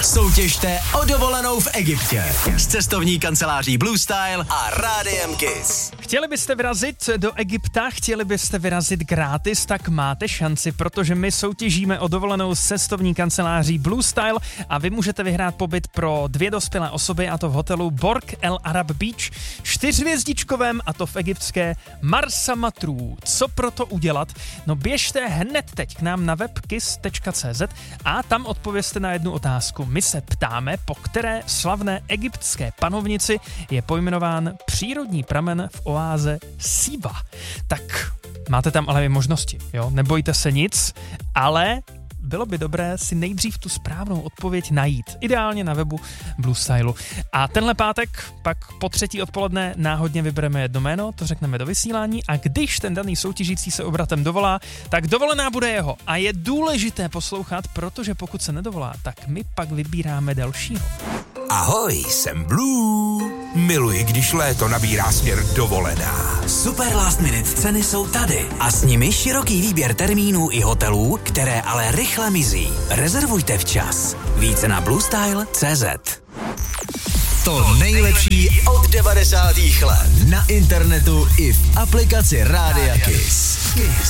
Soutěžte o dovolenou v Egyptě s cestovní kanceláří Blue Style a Rádiem Kiss. Chtěli byste vyrazit do Egypta, chtěli byste vyrazit gratis, tak máte šanci, protože my soutěžíme o dovolenou s cestovní kanceláří Blue Style a vy můžete vyhrát pobyt pro 2 dospělé osoby, a to v hotelu Borg El Arab Beach, 4hvězdičkovém, a to v egyptské Marsa Matruh. Co pro to udělat? No běžte hned teď k nám na web kiss.cz a tam odpovězte na jednu otázku. My se ptáme, po které slavné egyptské panovnici je pojmenován přírodní pramen v oáze Siva. Tak máte tam ale i možnosti, jo? Nebojte se nic, ale bylo by dobré si nejdřív tu správnou odpověď najít. Ideálně na webu Blue Stylu. A tenhle pátek pak po 3. odpoledne náhodně vybereme jedno jméno, to řekneme do vysílání, a když ten daný soutěžící se obratem dovolá, tak dovolená bude jeho. A je důležité poslouchat, protože pokud se nedovolá, tak my pak vybíráme dalšího. Ahoj, jsem Blue. Miluji, když léto nabírá směr dovolená. Super last minute ceny jsou tady a s nimi široký výběr termínů i hotelů, které ale rychle mizí. Rezervujte včas. Více na bluestyle.cz. To nejlepší od 90. let na internetu i v aplikaci Rádia Kiss.